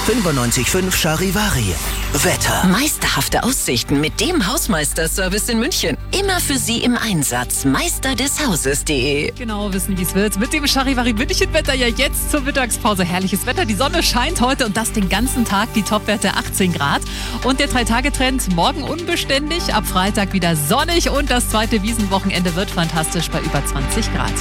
95.5 Charivari. Wetter. Meisterhafte Aussichten mit dem Hausmeisterservice in München. Immer für Sie im Einsatz. meisterdeshauses.de. Genau, wissen, wie es wird. Mit dem Charivari München-Wetter ja jetzt zur Mittagspause. Herrliches Wetter. Die Sonne scheint heute und das den ganzen Tag. Die Topwerte 18 Grad. Und der 3-Tage-Trend morgen unbeständig. Ab Freitag wieder sonnig und das zweite Wiesenwochenende wird fantastisch bei über 20 Grad.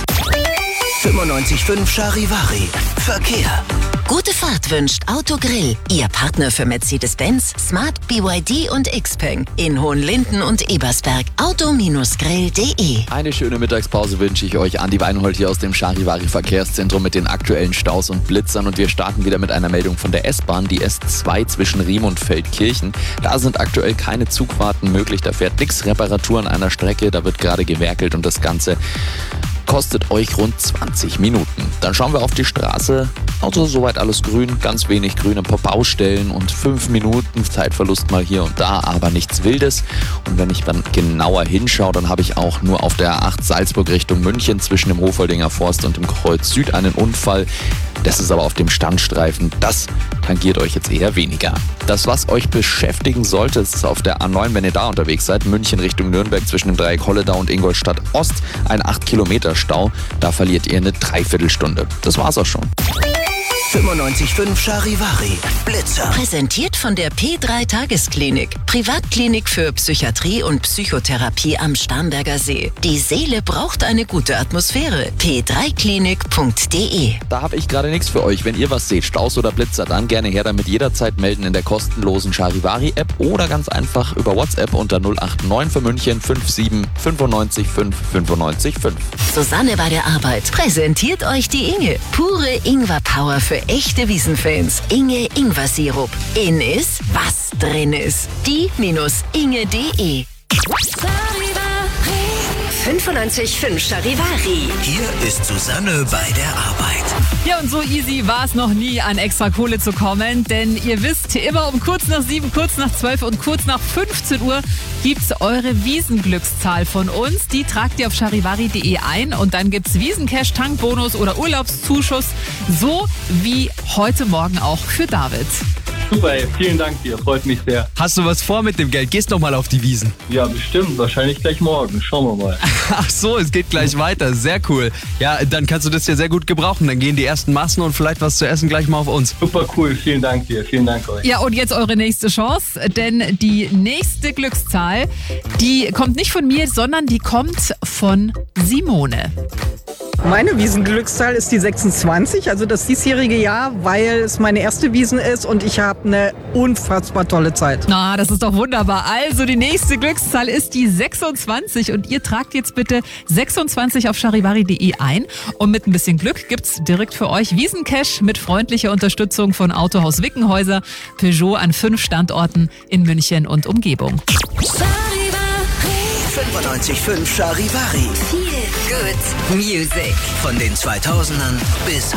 95.5 Charivari. Verkehr. Gute Fahrt wünscht Autogrill. Ihr Partner für Mercedes-Benz, Smart, BYD und Xpeng. In Hohenlinden und Ebersberg. Auto-grill.de. Eine schöne Mittagspause wünsche ich euch. Andi Weinhold hier aus dem Charivari Verkehrszentrum mit den aktuellen Staus und Blitzern. Und wir starten wieder mit einer Meldung von der S-Bahn, die S2 zwischen Riem und Feldkirchen. Da sind aktuell keine Zugfahrten möglich. Da fährt nichts. Reparatur an einer Strecke. Da wird gerade gewerkelt und das Ganze kostet euch rund 20 Minuten. Dann schauen wir auf die Straße. Also soweit alles grün, ganz wenig grün, ein paar Baustellen und 5 Minuten Zeitverlust mal hier und da, aber nichts Wildes. Und wenn ich dann genauer hinschaue, dann habe ich auch nur auf der A8 Salzburg Richtung München zwischen dem Hofoldinger Forst und dem Kreuz Süd einen Unfall. Das ist aber auf dem Standstreifen. Das tangiert euch jetzt eher weniger. Das, was euch beschäftigen sollte, ist auf der A9, wenn ihr da unterwegs seid. München Richtung Nürnberg zwischen dem Dreieck Holledau und Ingolstadt Ost. Ein 8 Kilometer Stau. Da verliert ihr eine Dreiviertelstunde. Das war's auch schon. 95.5 Charivari. Blitzer. Präsentiert von der P3 Tagesklinik. Privatklinik für Psychiatrie und Psychotherapie am Starnberger See. Die Seele braucht eine gute Atmosphäre. p3klinik.de. Da habe ich gerade nichts für euch. Wenn ihr was seht, Staus oder Blitzer, dann gerne her damit jederzeit melden in der kostenlosen Charivari-App oder ganz einfach über WhatsApp unter 089 für München 57 95 5 95 5. Susanne bei der Arbeit. Präsentiert euch die Inge. Pure Ingwer-Power für echte Wiesenfans. Inge Ingwer-Sirup. In ist, was drin ist. Die-inge.de. 95.5 Charivari. Hier ist Susanne bei der Arbeit. Ja, und so easy war es noch nie, an extra Kohle zu kommen, denn ihr wisst, immer um kurz nach 7, kurz nach 12 und kurz nach 15 Uhr gibt's eure Wiesenglückszahl von uns. Die tragt ihr auf charivari.de ein und dann gibt's Wiesencash, Tankbonus oder Urlaubszuschuss, so wie heute Morgen auch für David. Super, ey. Vielen Dank dir, freut mich sehr. Hast du was vor mit dem Geld? Gehst noch mal auf die Wiesen. Ja, bestimmt, wahrscheinlich gleich morgen. Schauen wir mal. Ach so, es geht gleich weiter. Sehr cool. Ja, dann kannst du das ja sehr gut gebrauchen. Dann gehen die ersten Massen und vielleicht was zu essen gleich mal auf uns. Super cool, vielen Dank dir, vielen Dank euch. Ja, und jetzt eure nächste Chance, denn die nächste Glückszahl, die kommt nicht von mir, sondern die kommt von Simone. Meine Wiesenglückszahl ist die 26, also das diesjährige Jahr, weil es meine erste Wiesen ist und ich habe eine unfassbar tolle Zeit. Na, das ist doch wunderbar. Also die nächste Glückszahl ist die 26 und ihr tragt jetzt bitte 26 auf charivari.de ein und mit ein bisschen Glück gibt's direkt für euch Wiesencash mit freundlicher Unterstützung von Autohaus Wickenhäuser, Peugeot an 5 Standorten in München und Umgebung. 95.5 Charivari. Viel Good Music. Von den 2000ern bis